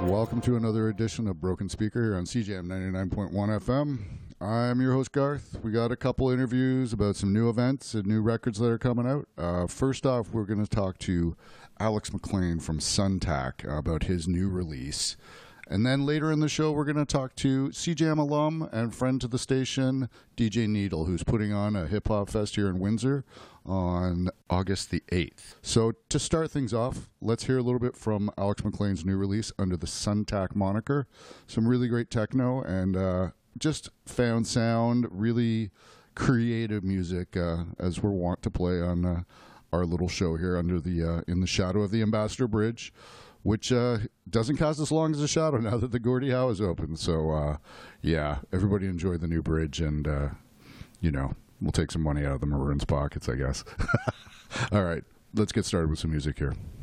Welcome to another edition of Broken Speaker here on CJM 99.1 FM. I'm your host, Garth. We got a couple interviews about some new events and new records that are coming out. First off, we're going to talk to Alex McLean from Suntac about his new release. And then later in the show, we're going to talk to CJM alum and friend to the station, DJ Needle, who's putting on a hip-hop fest here in Windsor on August the 8th. So to start things off, let's hear a little bit from Alex McLean's new release under the Suntac moniker. Some really great techno and just found sound, really creative music as we're wont to play on our little show here under the in the shadow of the Ambassador Bridge, which doesn't cast as long as a shadow now that the Gordie Howe is open. So, yeah, everybody enjoy the new bridge, and, we'll take some money out of the Maroons' pockets, I guess. All right, let's get started with some music here.